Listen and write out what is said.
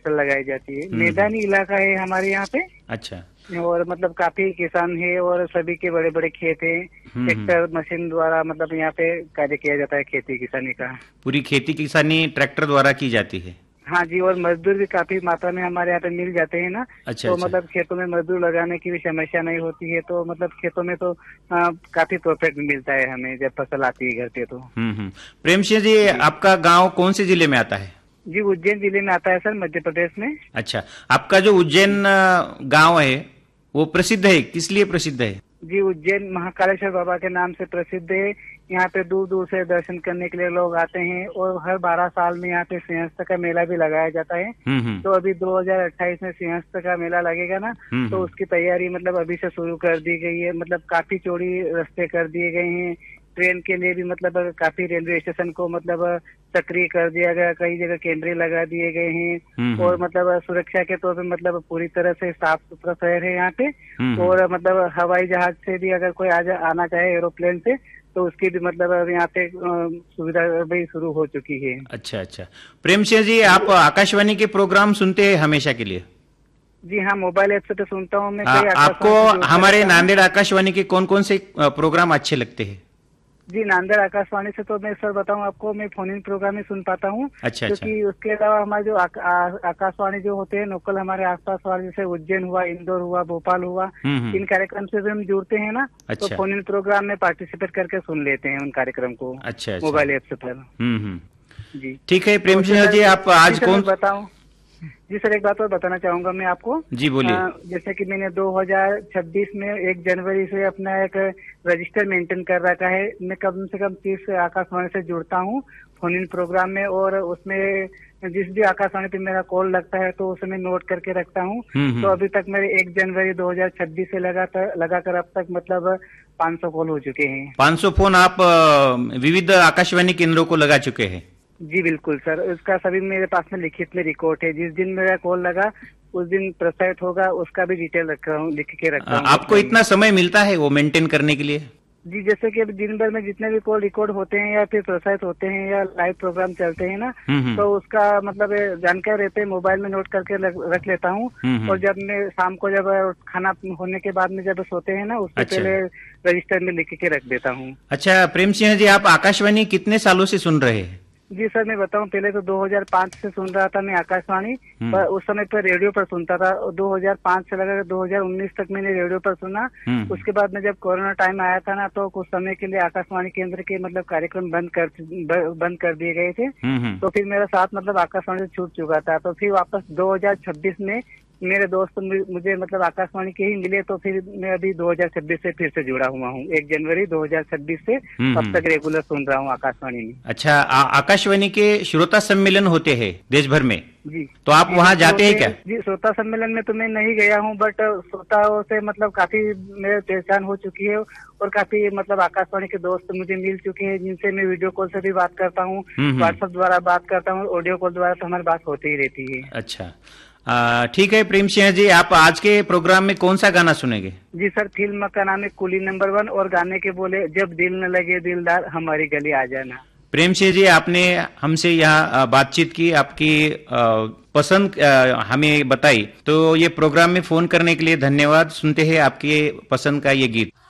फसल लगाई जाती है। मैदानी इलाका है हमारे यहाँ पे। अच्छा। और मतलब काफी किसान है और सभी के बड़े बड़े खेत है। ट्रैक्टर मशीन द्वारा मतलब यहाँ पे कार्य किया जाता है खेती किसानी का। पूरी खेती किसानी ट्रैक्टर द्वारा की जाती है। हाँ जी, और मजदूर भी काफी मात्रा में हमारे यहाँ पे मिल जाते हैं ना। अच्छा, तो अच्छा। मतलब खेतों में मजदूर लगाने की भी समस्या नहीं होती है। तो मतलब खेतों में तो काफी प्रॉफिट मिलता है हमें जब फसल आती है घर पे तो। प्रेम सिंह जी, आपका गांव कौन से जिले में आता है? जी, उज्जैन जिले में आता है सर, मध्य प्रदेश में। अच्छा, आपका जो उज्जैन गांव है वो प्रसिद्ध है, किस लिए प्रसिद्ध है? जी, उज्जैन महाकालेश्वर बाबा के नाम से प्रसिद्ध है। यहाँ पे दूर दूर से दर्शन करने के लिए लोग आते हैं और हर 12 साल में यहाँ पे सिंहस्थ का मेला भी लगाया जाता है। तो अभी 2028 में सिंहस्थ का मेला लगेगा ना, तो उसकी तैयारी मतलब अभी से शुरू कर दी गई है। मतलब काफी चौड़ी रास्ते कर दिए गए हैं। ट्रेन के लिए भी मतलब काफी रेलवे स्टेशन को मतलब सक्रिय कर दिया गया, कई जगह कैमरे लगा दिए गए हैं। और मतलब सुरक्षा के तौर पे मतलब पूरी तरह से साफ सुथरा शहर है यहाँ पे। और मतलब हवाई जहाज से भी अगर कोई आना चाहे एरोप्लेन से, तो उसकी भी मतलब अब यहाँ पे सुविधा भी शुरू हो चुकी है। अच्छा अच्छा। प्रेम सिंह जी, आप आकाशवाणी के प्रोग्राम सुनते हैं हमेशा के लिए? जी हाँ, मोबाइल ऐप से तो सुनता हूँ मैं। आपको हमारे नांदेड़ आकाशवाणी के कौन कौन से प्रोग्राम अच्छे लगते हैं? जी, नांदेड़ आकाशवाणी से तो मैं सर बताऊं आपको, मैं फोन इन प्रोग्राम ही सुन पाता हूँ। अच्छा, क्योंकि उसके अलावा हमारे जो आकाशवाणी जो होते हैं लोकल हमारे आसपास वाले, जैसे उज्जैन हुआ, इंदौर हुआ, भोपाल हुआ, इन कार्यक्रम से भी हम जुड़ते हैं ना। अच्छा। तो फोन इन प्रोग्राम में पार्टिसिपेट करके सुन लेते हैं उन कार्यक्रम को। अच्छा, मोबाइल ऐप से पर। जी, ठीक है। प्रेम सिंह जी, आप आज कौन बताऊं? जी सर, एक बात और बताना चाहूंगा मैं आपको। जी बोलिए। जैसे कि मैंने 2026 में 1 जनवरी से अपना एक रजिस्टर मेंटेन कर रखा है। मैं कम से कम 30 आकाशवाणी से जुड़ता हूँ फोन इन प्रोग्राम में, और उसमें जिस भी आकाशवाणी पे मेरा कॉल लगता है तो उसे मैं नोट करके रखता हूँ। तो अभी तक मेरे 1 जनवरी 2026 से लगाकर अब तक मतलब 500 कॉल हो चुके हैं। 500 फोन आप विविध आकाशवाणी केंद्रों को लगा चुके हैं? जी बिल्कुल सर, उसका सभी मेरे पास में लिखित में रिकॉर्ड है। जिस दिन मेरा कॉल लगा उस दिन प्रसारित होगा, उसका भी डिटेल रखा हूँ, लिख के रखा हूँ। आपको इतना समय मिलता है वो मेंटेन करने के लिए? जी, जैसे कि अब दिन भर में जितने भी कॉल रिकॉर्ड होते हैं या फिर प्रसारित होते हैं या लाइव प्रोग्राम चलते हैं ना, तो उसका मतलब जानकारी रहते हैं, मोबाइल में नोट करके रख लेता हूँ। और जब मैं शाम को जब खाना होने के बाद में जब सोते हैं ना, उससे पहले रजिस्टर में लिख के रख देता हूँ। अच्छा प्रेम सिंह जी, आप आकाशवाणी कितने सालों से सुन रहे हैं? जी सर, मैं बताऊं, पहले तो 2005 से सुन रहा था मैं आकाशवाणी, पर उस समय पर रेडियो पर सुनता था। 2005 से लगा 2019 तक मैंने रेडियो पर सुना। उसके बाद में जब कोरोना टाइम आया था ना, तो कुछ समय के लिए आकाशवाणी केंद्र के मतलब कार्यक्रम बंद कर दिए गए थे। तो फिर मेरा साथ मतलब आकाशवाणी से छूट चुका था। तो फिर वापस 2026 में मेरे दोस्त मुझे मतलब आकाशवाणी के ही मिले, तो फिर मैं अभी 2026 से फिर से जुड़ा हुआ हूँ। 1 जनवरी 2026 से अब तक रेगुलर सुन रहा हूँ आकाशवाणी में। अच्छा, आकाशवाणी के श्रोता सम्मेलन होते हैं देश भर में? जी। तो आप वहाँ जाते हैं क्या? जी, श्रोता सम्मेलन में तो मैं नहीं गया हूँ, बट श्रोताओं से मतलब काफी मेरी पहचान हो चुकी है। और काफी मतलब आकाशवाणी के दोस्त मुझे मिल चुके हैं, जिनसे मैं वीडियो कॉल से भी बात करता हूँ, व्हाट्सएप द्वारा बात करता हूँ, ऑडियो कॉल द्वारा तो हमारी बात होती ही रहती है। अच्छा, ठीक है। प्रेम सिंह जी, आप आज के प्रोग्राम में कौन सा गाना सुनेंगे? जी सर, फिल्म का नाम है कुली नंबर 1 और गाने के बोले, जब दिल न लगे दिलदार हमारी गली आ जाना। प्रेम सिंह जी, आपने हमसे यहाँ बातचीत की, आपकी पसंद हमें बताई, तो ये प्रोग्राम में फोन करने के लिए धन्यवाद। सुनते हैं आपके पसंद का ये गीत।